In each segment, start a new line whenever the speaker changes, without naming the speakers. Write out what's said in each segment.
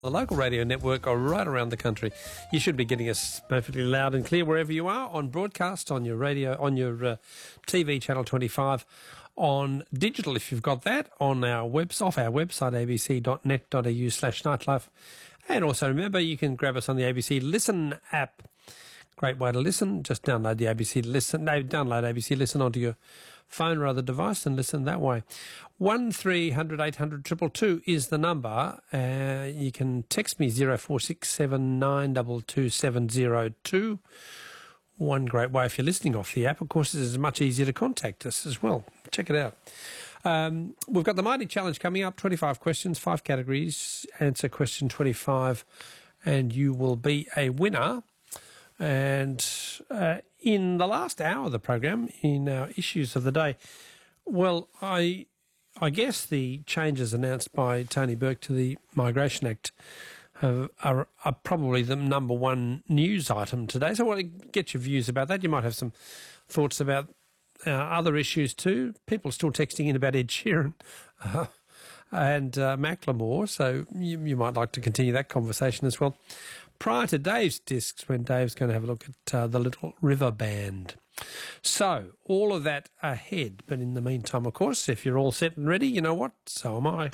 The local radio network are right around the country. You should be getting us perfectly loud and clear wherever you are, on broadcast, on your radio, on your TV, Channel 25, on digital if you've got that, on our off our website, abc.net.au/nightlife. And also remember, you can grab us on the ABC Listen app. Great way to listen. Just download the ABC Listen. No, download ABC Listen onto your phone or other device and listen that way. 1300 800 222 is the number. You can text me 0467 922 702. One great way if you're listening off the app, of course, is much easier to contact us as well. Check it out. We've got the Mighty Challenge coming up, 25 questions, 5 categories. Answer question 25 and you will be a winner. And in the last hour of the program, in our issues of the day, well, I guess the changes announced by Tony Burke to the Migration Act are probably the number one news item today. So I want to get your views about that. You might have some thoughts about other issues too. People are still texting in about Ed Sheeran and Macklemore, so you might like to continue that conversation as well. Prior to Dave's discs, when Dave's going to have a look at the Little River Band. So, all of that ahead. But in the meantime, of course, if you're all set and ready, you know what? So am I.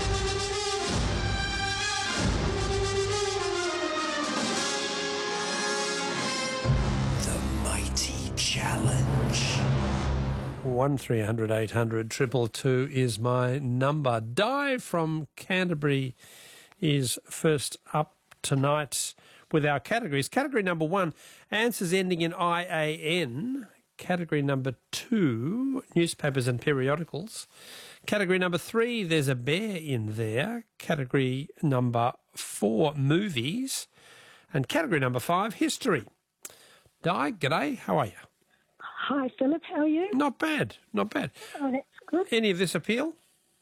The Mighty Challenge.
1300 800 222 is my number. Di from Canterbury is first up tonight with our categories. Category number 1, answers ending in IAN. Category number 2, newspapers and periodicals. Category number 3, there's a bear in there. Category number 4, movies. And category number 5, history. Di, g'day, how are you?
Hi, Philip, how are you?
Not bad, not bad.
Oh, that's good.
Any of this appeal?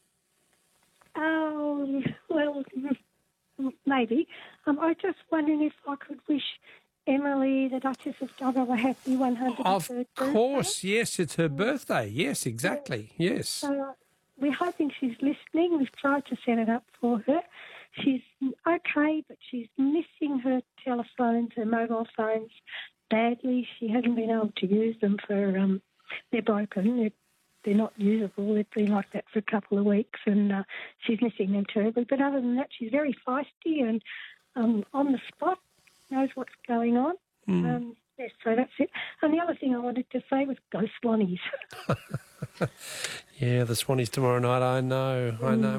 Oh, well, maybe. I just wondering if I could wish Emily, the Duchess of Dubbo, a happy 103rd birthday.
Of course, yes, it's her birthday. Yes, exactly, yes.
So we're hoping she's listening. We've tried to set it up for her. She's okay, but she's missing her telephones, her mobile phones badly. She hasn't been able to use them for, they're broken. They're not usable. They've been like that for a couple of weeks, and she's missing them terribly. But other than that, she's very feisty and on the spot, knows what's going on. Yes, so that's it. And the other thing I wanted to say was go Swannies.
Yeah, the Swannies tomorrow night. I know.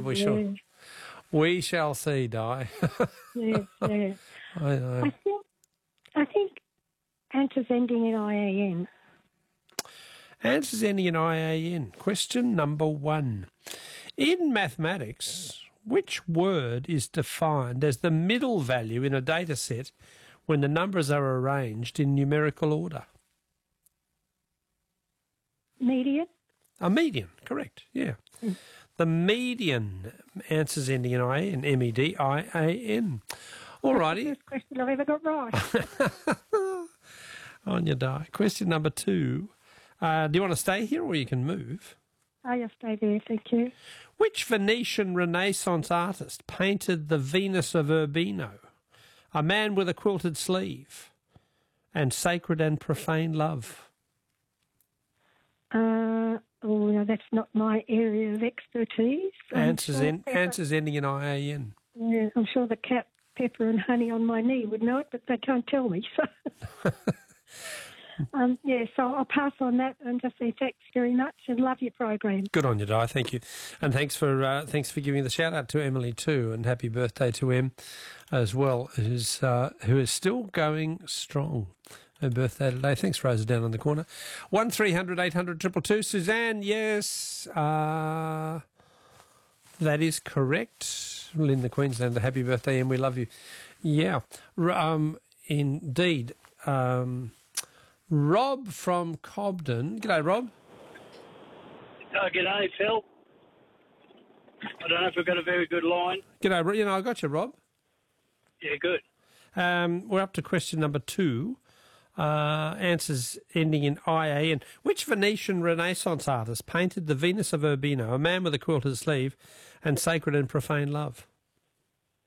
We shall see, Di.
Yes, yeah.
I know.
I think answers ending in IAN.
Answers ending in IAN. Question number 1. In mathematics, which word is defined as the middle value in a data set when the numbers are arranged in numerical order?
Median?
A median, correct, yeah. The median, answers ending in IAN, M-E-D-I-A-N. All righty.
First question I've ever got right.
On your die. Question number 2. Do you want to stay here or you can move?
Oh, you'll stay there, thank you.
Which Venetian Renaissance artist painted the Venus of Urbino, a man with a quilted sleeve, and Sacred and Profane Love?
Oh, no, that's not my area of expertise.
Answers ending in IAN.
Yeah, I'm sure the cat Pepper and Honey on My Knee would know it, but they can't tell me. So, so I'll pass on that and just say thanks very much and love your program.
Good on you, Di. Thank you, and thanks for giving the shout out to Emily too, and happy birthday to Em as well, who is still going strong. Her birthday today. Thanks, Rosa, down on the corner. 1300 800 222. Suzanne, yes, that is correct. Linda, Queenslander, happy birthday, and we love you. Yeah, indeed. Rob from Cobden. G'day, Rob.
Oh, g'day, Phil. I don't know if we've got a very good line.
G'day, I got you, Rob.
Yeah, good.
We're up to question number 2. Answers ending in IAN. Which Venetian Renaissance artist painted the Venus of Urbino, a man with a quilted sleeve, and Sacred and Profane Love?